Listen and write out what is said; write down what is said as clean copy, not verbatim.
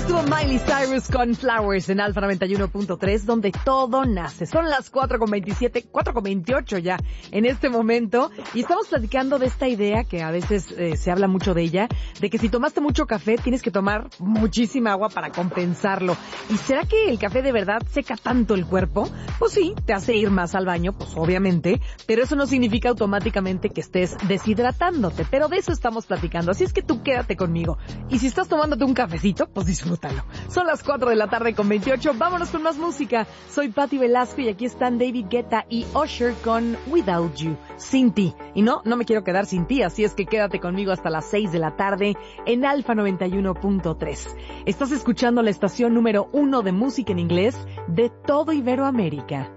Estuvo Miley Cyrus con Flowers en Alfa 91.3, donde todo nace. Son las 4:27, 4:28 ya en este momento. Y estamos platicando de esta idea que a veces se habla mucho de ella, de que si tomaste mucho café, tienes que tomar muchísima agua para compensarlo. ¿Y será que el café de verdad seca tanto el cuerpo? Pues sí, te hace ir más al baño, pues obviamente, pero eso no significa automáticamente que estés deshidratándote. Pero de eso estamos platicando. Así es que tú quédate conmigo. Y si estás tomándote un cafecito, pues disfrútalo. Son las 4:28. Vámonos con más música. Soy Patti Velasco y aquí están David Guetta y Usher con Without You, sin ti. Y no me quiero quedar sin ti, así es que quédate conmigo hasta las 6 de la tarde en Alfa 91.3. Estás escuchando la estación número 1 de música en inglés de todo Iberoamérica.